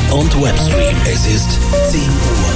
und Webstream. Es ist 10 Uhr.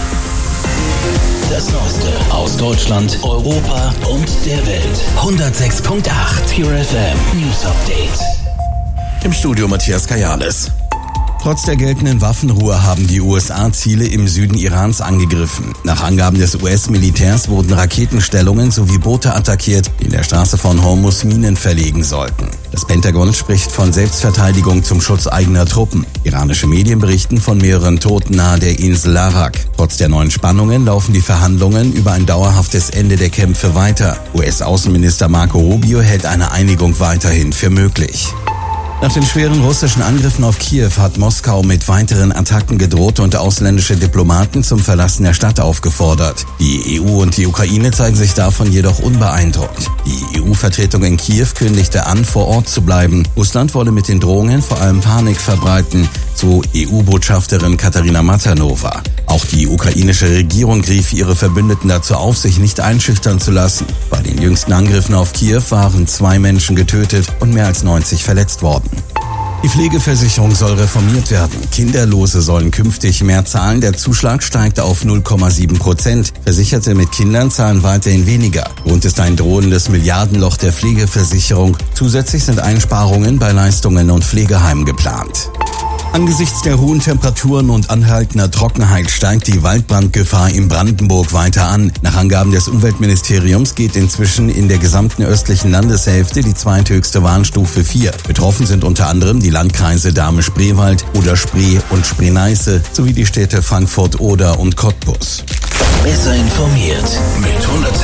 Das Neueste aus Deutschland, Europa und der Welt. 106.8 Pure FM News Update. Im Studio Matthias Kajales. Trotz der geltenden Waffenruhe haben die USA Ziele im Süden Irans angegriffen. Nach Angaben des US-Militärs wurden Raketenstellungen sowie Boote attackiert, die in der Straße von Hormuz Minen verlegen sollten. Das Pentagon spricht von Selbstverteidigung zum Schutz eigener Truppen. Iranische Medien berichten von mehreren Toten nahe der Insel Arak. Trotz der neuen Spannungen laufen die Verhandlungen über ein dauerhaftes Ende der Kämpfe weiter. US-Außenminister Marco Rubio hält eine Einigung weiterhin für möglich. Nach den schweren russischen Angriffen auf Kiew hat Moskau mit weiteren Attacken gedroht und ausländische Diplomaten zum Verlassen der Stadt aufgefordert. Die EU und die Ukraine zeigen sich davon jedoch unbeeindruckt. Die EU-Vertretung in Kiew kündigte an, vor Ort zu bleiben. Russland wolle mit den Drohungen vor allem Panik verbreiten, so EU-Botschafterin Katarina Matanova. Auch die ukrainische Regierung rief ihre Verbündeten dazu auf, sich nicht einschüchtern zu lassen. Bei den jüngsten Angriffen auf Kiew waren 2 Menschen getötet und mehr als 90 verletzt worden. Die Pflegeversicherung soll reformiert werden. Kinderlose sollen künftig mehr zahlen. Der Zuschlag steigt auf 0,7%. Versicherte mit Kindern zahlen weiterhin weniger. Grund ist ein drohendes Milliardenloch der Pflegeversicherung. Zusätzlich sind Einsparungen bei Leistungen und Pflegeheimen geplant. Angesichts der hohen Temperaturen und anhaltender Trockenheit steigt die Waldbrandgefahr in Brandenburg weiter an. Nach Angaben des Umweltministeriums geht inzwischen in der gesamten östlichen Landeshälfte die zweithöchste Warnstufe 4. Betroffen sind unter anderem die Landkreise Dahme-Spreewald, Oder-Spree und Spree-Neiße sowie die Städte Frankfurt, Oder und Cottbus. Besser informiert mit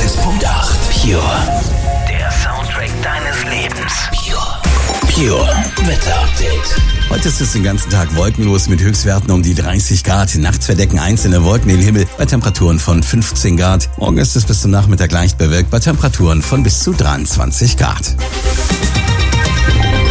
106.8 Pure. Der Soundtrack deines Lebens. Pure Wetter Update. Heute ist es den ganzen Tag wolkenlos mit Höchstwerten um die 30 Grad. Nachts verdecken einzelne Wolken den Himmel bei Temperaturen von 15 Grad. Morgen ist es bis zum Nachmittag leicht bewölkt bei Temperaturen von bis zu 23 Grad.